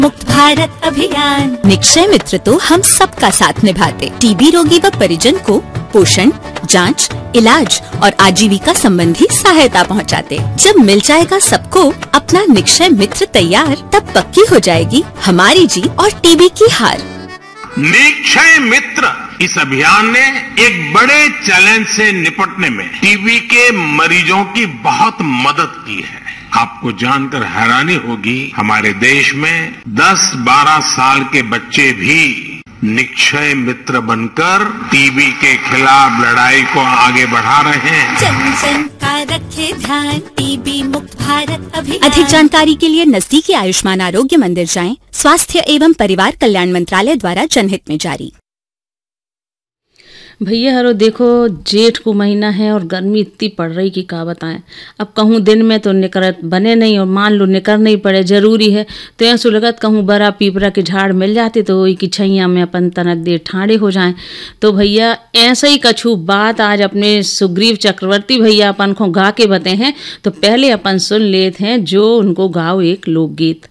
मुक्त भारत अभियान। निक्षय मित्र तो हम सबका साथ निभाते, टीबी रोगी व परिजन को पोषण, जांच, इलाज और आजीविका संबंधी सहायता पहुंचाते। जब मिल जाएगा सबको अपना निक्षय मित्र तैयार, तब पक्की हो जाएगी हमारी जीत और टीबी की हार। निक्षय मित्र इस अभियान ने एक बड़े चैलेंज से निपटने में टीबी के मरीजों की बहुत मदद की है। आपको जानकर हैरानी होगी, हमारे देश में 10-12 साल के बच्चे भी निक्षय मित्र बनकर टीबी के खिलाफ लड़ाई को आगे बढ़ा रहे हैं। जन जन का रखे ध्यान, टीबी मुक्त भारत अभियान। अधिक जानकारी के लिए नजदीकी आयुष्मान आरोग्य मंदिर जाएं। स्वास्थ्य एवं परिवार कल्याण मंत्रालय द्वारा जनहित में जारी। भैया हरो देखो, जेठ को महीना है और गर्मी इतनी पड़ रही कि क्या बताएं। अब कहूँ दिन में तो निकलत बने नहीं, और मान लो निकल नहीं पड़े जरूरी है तो ऐसा लगत कहूँ बड़ा पीपरा के झाड़ मिल जाते तो वही की छैया में अपन तनक देर ठाड़े हो जाएं। तो भैया ऐसा ही कछु बात आज अपने सुग्रीव चक्रवर्ती भैया अपन को गा के बते हैं। तो पहले अपन सुन लेते हैं जो उनको गाओ एक लोकगीत।